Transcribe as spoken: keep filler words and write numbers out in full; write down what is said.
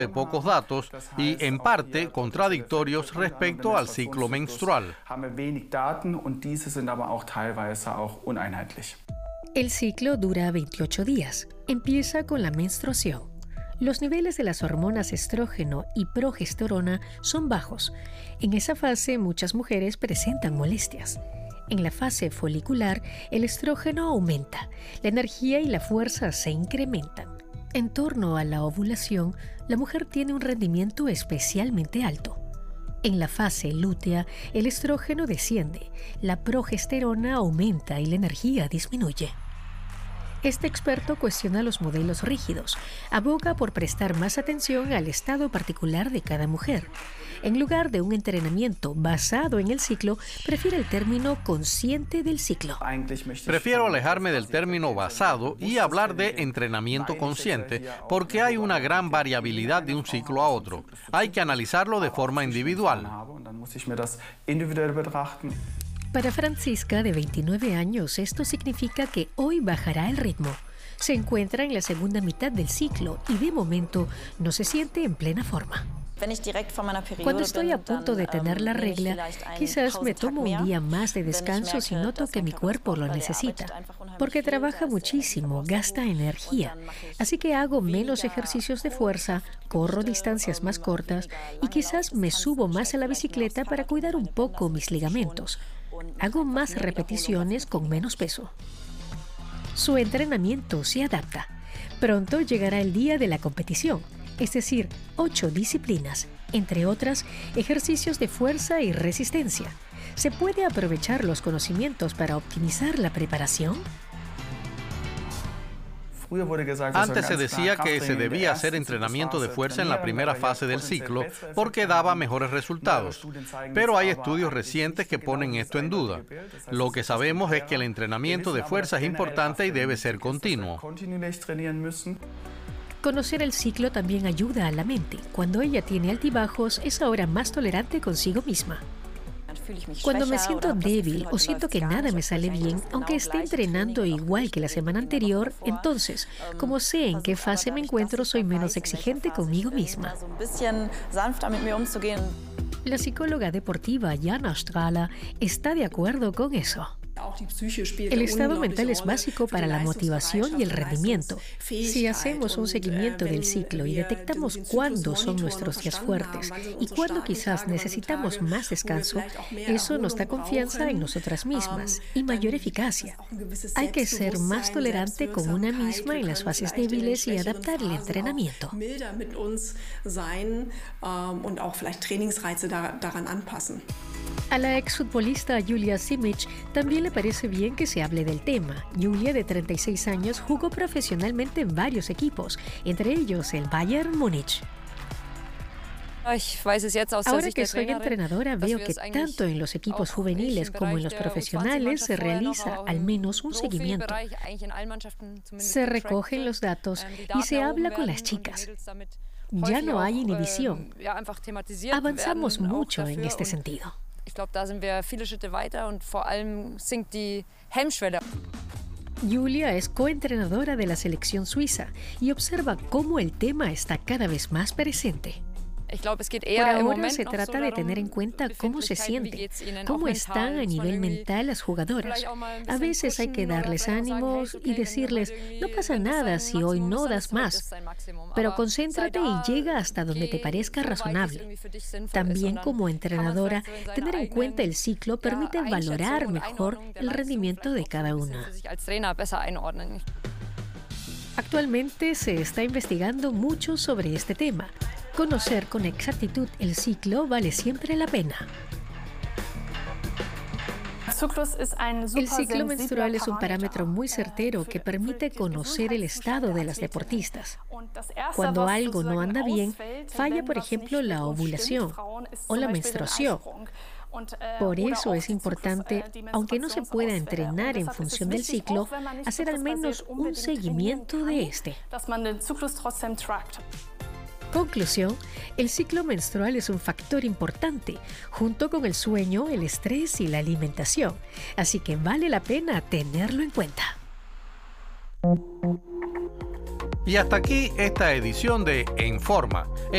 de pocos datos y, en parte, contradictorios respecto al ciclo menstrual. El ciclo dura veintiocho días. Empieza con la menstruación. Los niveles de las hormonas estrógeno y progesterona son bajos. En esa fase, muchas mujeres presentan molestias. En la fase folicular, el estrógeno aumenta, la energía y la fuerza se incrementan. En torno a la ovulación, la mujer tiene un rendimiento especialmente alto. En la fase lútea, el estrógeno desciende, la progesterona aumenta y la energía disminuye. Este experto cuestiona los modelos rígidos, aboga por prestar más atención al estado particular de cada mujer. En lugar de un entrenamiento basado en el ciclo, prefiere el término consciente del ciclo. Prefiero alejarme del término basado y hablar de entrenamiento consciente, porque hay una gran variabilidad de un ciclo a otro. Hay que analizarlo de forma individual. Para Francisca, de veintinueve años, esto significa que hoy bajará el ritmo. Se encuentra en la segunda mitad del ciclo y de momento no se siente en plena forma. Cuando estoy a punto de tener la regla, quizás me tomo un día más de descanso si noto que mi cuerpo lo necesita, porque trabaja muchísimo, gasta energía. Así que hago menos ejercicios de fuerza, corro distancias más cortas y quizás me subo más a la bicicleta para cuidar un poco mis ligamentos. Hago más repeticiones con menos peso. Su entrenamiento se adapta. Pronto llegará el día de la competición, es decir, ocho disciplinas, entre otras, ejercicios de fuerza y resistencia. ¿Se puede aprovechar los conocimientos para optimizar la preparación? Antes se decía que se debía hacer entrenamiento de fuerza en la primera fase del ciclo porque daba mejores resultados, pero hay estudios recientes que ponen esto en duda. Lo que sabemos es que el entrenamiento de fuerza es importante y debe ser continuo. Conocer el ciclo también ayuda a la mente. Cuando ella tiene altibajos, es ahora más tolerante consigo misma. Cuando me siento débil o siento que nada me sale bien, aunque esté entrenando igual que la semana anterior, entonces, como sé en qué fase me encuentro, soy menos exigente conmigo misma. La psicóloga deportiva Jana Strahler está de acuerdo con eso. El estado mental es básico para la motivación y el rendimiento. Si hacemos un seguimiento del ciclo y detectamos cuándo son nuestros días fuertes y cuándo quizás necesitamos más descanso, eso nos da confianza en nosotras mismas y mayor eficacia. Hay que ser más tolerante con una misma en las fases débiles y adaptar el entrenamiento. A la exfutbolista Julia Simic también le parece bien que se hable del tema. Julia, de treinta y seis años, jugó profesionalmente en varios equipos, entre ellos el Bayern Múnich. Ahora que soy entrenadora, veo que tanto en los equipos juveniles como en los profesionales se realiza al menos un seguimiento. Se recogen los datos y se habla con las chicas. Ya no hay inhibición. Avanzamos mucho en este sentido. Julia es coentrenadora de la selección suiza y observa cómo el tema está cada vez más presente. Por ahora se trata de tener en cuenta cómo se sienten, cómo están a nivel mental las jugadoras. A veces hay que darles ánimos y decirles, no pasa nada si hoy no das más, pero concéntrate y llega hasta donde te parezca razonable. También como entrenadora, tener en cuenta el ciclo permite valorar mejor el rendimiento de cada una. Actualmente se está investigando mucho sobre este tema. Conocer con exactitud el ciclo vale siempre la pena. El ciclo menstrual es un parámetro muy certero que permite conocer el estado de las deportistas. Cuando algo no anda bien, falla, por ejemplo, la ovulación o la menstruación. Por eso es importante, aunque no se pueda entrenar en función del ciclo, hacer al menos un seguimiento de este. Conclusión, el ciclo menstrual es un factor importante, junto con el sueño, el estrés y la alimentación, así que vale la pena tenerlo en cuenta. Y hasta aquí esta edición de En Forma.